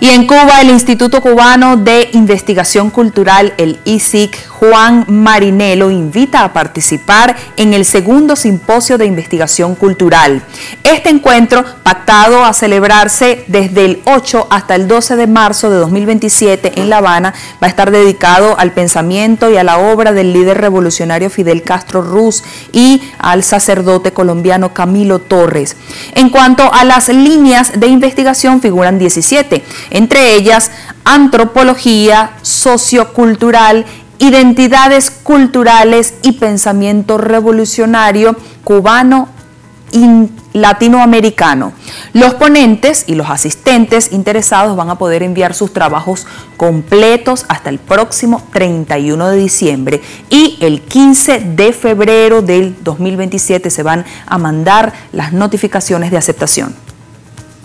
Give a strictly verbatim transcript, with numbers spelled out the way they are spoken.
Y en Cuba, el Instituto Cubano de Investigación Cultural, el I C I C, Juan Marinelo, invita a participar en el segundo simposio de investigación cultural. Este encuentro, pactado a celebrarse desde el ocho hasta el doce de marzo de dos mil veintisiete en La Habana, va a estar dedicado al pensamiento y a la obra del líder revolucionario Fidel Castro Ruz y al sacerdote colombiano Camilo Torres. En cuanto a las líneas de investigación, figuran diecisiete. Entre ellas, antropología, sociocultural, identidades culturales y pensamiento revolucionario cubano y latinoamericano. Los ponentes y los asistentes interesados van a poder enviar sus trabajos completos hasta el próximo treinta y uno de diciembre y el quince de febrero del dos mil veintisiete se van a mandar las notificaciones de aceptación.